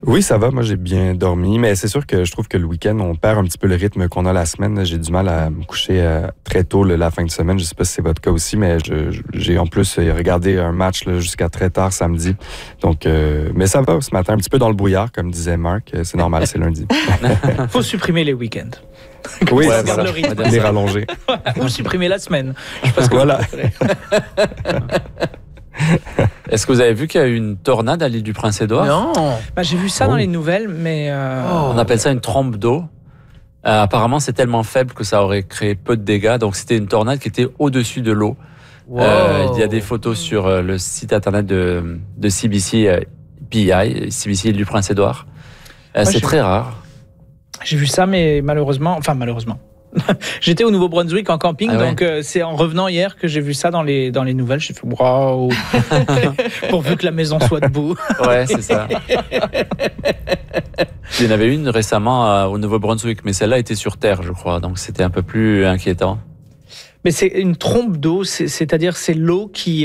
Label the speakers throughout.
Speaker 1: Oui, ça va. Moi, j'ai bien dormi. Mais c'est sûr que je trouve que le week-end, on perd un petit peu le rythme qu'on a la semaine. J'ai du mal à me coucher très tôt la fin de semaine. Je sais pas si c'est votre cas aussi, mais j'ai en plus regardé un match jusqu'à très tard samedi. Donc, mais ça va ce matin, un petit peu dans le brouillard, comme disait Marc. C'est normal, c'est lundi.
Speaker 2: Faut supprimer les week-ends.
Speaker 1: Oui,
Speaker 2: ça
Speaker 1: voilà.
Speaker 2: garde le rythme.
Speaker 1: Les rallonger.
Speaker 2: Ou supprimer la semaine. Je sais pas ce que
Speaker 1: Voilà.
Speaker 3: Est-ce que vous avez vu qu'il y a eu une tornade à l'île du Prince-Édouard?
Speaker 4: Non.
Speaker 2: Bah, j'ai vu ça dans les nouvelles, mais...
Speaker 3: On appelle ça une trombe d'eau. Apparemment, c'est tellement faible que ça aurait créé peu de dégâts. Donc, c'était une tornade qui était au-dessus de l'eau.
Speaker 4: Wow.
Speaker 3: Il y a des photos sur le site internet de CBC PEI, CBC Île du Prince-Édouard. C'est très rare.
Speaker 2: J'ai vu ça, mais malheureusement... J'étais au Nouveau-Brunswick en camping, donc c'est en revenant hier que j'ai vu ça dans les nouvelles. J'ai fait waouh, pourvu que la maison soit debout.
Speaker 3: Ouais, c'est ça. Il y en avait une récemment au Nouveau-Brunswick, mais celle-là était sur terre, je crois, donc c'était un peu plus inquiétant.
Speaker 2: Mais c'est une trombe d'eau, c'est-à-dire c'est l'eau qui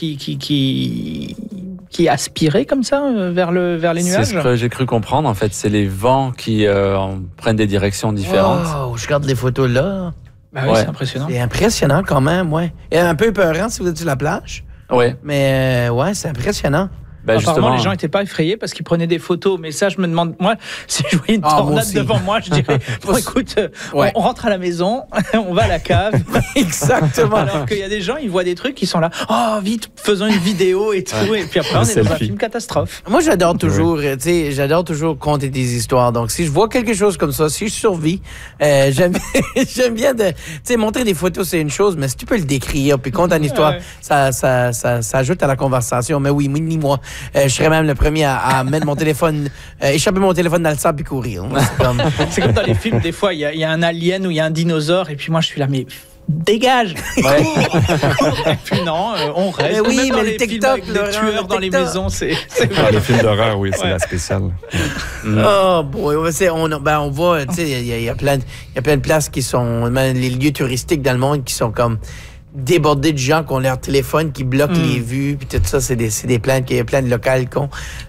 Speaker 2: est aspirée comme ça vers les nuages.
Speaker 3: C'est ce que j'ai cru comprendre. En fait, c'est les vents qui prennent des directions différentes.
Speaker 4: Wow, je regarde les photos là.
Speaker 2: Bah oui, c'est impressionnant.
Speaker 4: C'est impressionnant quand même, ouais. Et un peu épeurant si vous êtes sur la plage.
Speaker 3: Ouais.
Speaker 4: Mais ouais, c'est impressionnant.
Speaker 3: Ben
Speaker 2: apparemment, les gens n'étaient pas effrayés parce qu'ils prenaient des photos. Mais ça, je me demande, moi, si je voyais une tornade devant moi, je dirais, bon, écoute, on rentre à la maison, on va à la cave.
Speaker 4: Exactement.
Speaker 2: Alors qu'il y a des gens, ils voient des trucs, ils sont là, oh, vite, faisons une vidéo et tout. Et puis après, on est dans un film catastrophe.
Speaker 4: Moi, j'adore toujours, tu sais, conter des histoires. Donc, si je vois quelque chose comme ça, si je survis, j'aime bien tu sais, montrer des photos, c'est une chose, mais si tu peux le décrire, puis conter une histoire, ça ajoute à la conversation. Mais oui, ni moi. Je serais même le premier à mettre mon téléphone, échapper mon téléphone dans le sable et courir.
Speaker 2: C'est comme dans les films, des fois, il y a un alien ou il y a un dinosaure, et puis moi, je suis là, mais dégage.
Speaker 3: Ouais.
Speaker 2: Et puis non, on reste.
Speaker 4: Mais oui,
Speaker 2: même dans
Speaker 4: mais
Speaker 2: les
Speaker 4: le TikTok,
Speaker 2: films avec des tueurs dans les maisons, c'est
Speaker 1: Dans les films d'horreur, oui, c'est la spéciale.
Speaker 4: Oh boy, on voit, tu sais, il y a plein de places qui sont, les lieux touristiques dans le monde qui sont comme débordés de gens qui ont leur téléphone, qui bloquent les vues, puis tout ça, c'est des plaintes, qu'il y a plein de locales qui ont.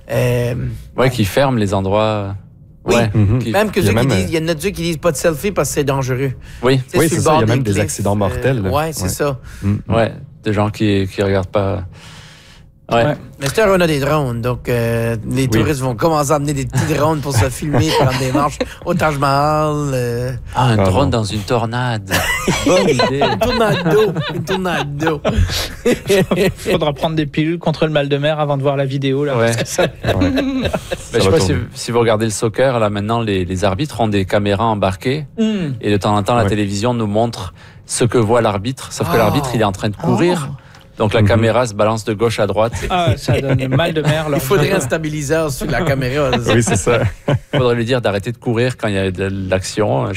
Speaker 3: Qui ferment les endroits.
Speaker 4: Oui,
Speaker 3: Ouais.
Speaker 4: même que ceux qui disent, il y en a d'autres qui disent pas de selfie parce que c'est dangereux.
Speaker 3: Oui,
Speaker 1: c'est ça, il y a même des accidents mortels.
Speaker 4: Ouais, c'est ça.
Speaker 3: Ouais, des gens qui regardent pas. Ouais.
Speaker 4: Mais c'est un on a des drones, donc les touristes vont commencer à amener des petits drones pour se filmer pendant des marches au Taj Mahal.
Speaker 3: Un drone dans une tornade. Bonne idée.
Speaker 4: Une tornade d'eau.
Speaker 2: Il faudra prendre des pilules contre le mal de mer avant de voir la vidéo. Là,
Speaker 3: Ouais.
Speaker 2: parce que ça...
Speaker 3: Je sais pas si vous regardez le soccer, là maintenant les arbitres ont des caméras embarquées et de temps en temps la télévision nous montre ce que voit l'arbitre, sauf que l'arbitre il est en train de courir. Donc la caméra se balance de gauche à droite.
Speaker 2: Ça donne mal de mer.
Speaker 4: Il faudrait un stabiliseur sur la caméra.
Speaker 1: Oui, c'est ça.
Speaker 3: Il faudrait lui dire d'arrêter de courir quand il y a de l'action.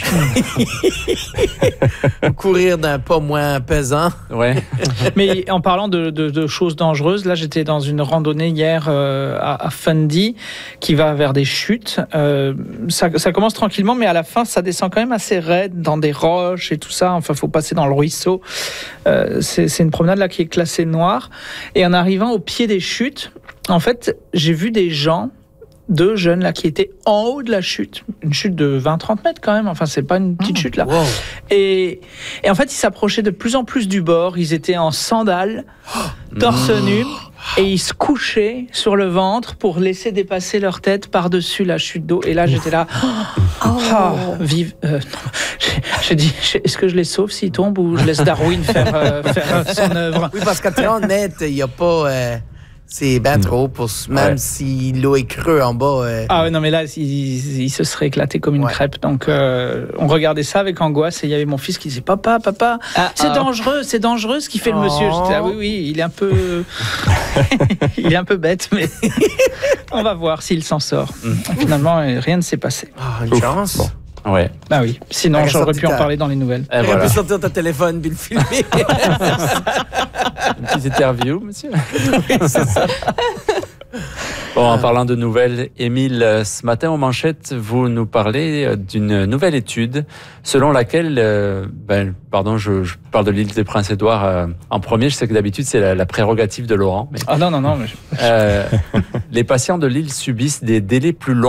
Speaker 4: Courir d'un pas moins pesant.
Speaker 3: Ouais.
Speaker 2: Mais en parlant de choses dangereuses, là j'étais dans une randonnée hier à Fundy qui va vers des chutes. Ça commence tranquillement, mais à la fin ça descend quand même assez raide dans des roches et tout ça. Enfin, faut passer dans le ruisseau. C'est une promenade là qui est classée noire. Et en arrivant au pied des chutes, en fait, j'ai vu des gens, deux jeunes là qui étaient en haut de la chute, une chute de 20-30 mètres quand même, enfin c'est pas une petite chute là.
Speaker 4: Wow.
Speaker 2: Et en fait ils s'approchaient de plus en plus du bord, ils étaient en sandales, torse nu, et ils se couchaient sur le ventre pour laisser dépasser leur tête par-dessus la chute d'eau. Et là j'étais là, vive. J'ai dit, est-ce que je les sauve s'ils tombent ou je laisse Darwin faire son œuvre?
Speaker 4: Oui, parce qu'à très honnête, il n'y a pas... c'est bien trop, même si l'eau est creux en bas.
Speaker 2: Non, mais là, il se serait éclaté comme une crêpe. Donc, on regardait ça avec angoisse et il y avait mon fils qui disait, papa, c'est dangereux ce qu'il fait le monsieur. J'étais oui, il est un peu... il est un peu bête, mais on va voir s'il s'en sort. Finalement, rien ne s'est passé.
Speaker 4: Une chance.
Speaker 1: Bon.
Speaker 3: Ouais.
Speaker 2: Bah oui, sinon j'aurais pu en parler dans les nouvelles.
Speaker 4: Tu aurais pu sortir ton téléphone puis le filmer.
Speaker 3: Une petite interview, monsieur.
Speaker 4: Oui, c'est ça.
Speaker 3: Bon, en parlant de nouvelles, Émile, ce matin aux manchettes, vous nous parlez d'une nouvelle étude selon laquelle, je parle de l'île des Princes-Édouard en premier. Je sais que d'habitude c'est la prérogative de Laurent. Mais,
Speaker 2: non.
Speaker 3: les patients de l'île subissent des délais plus longs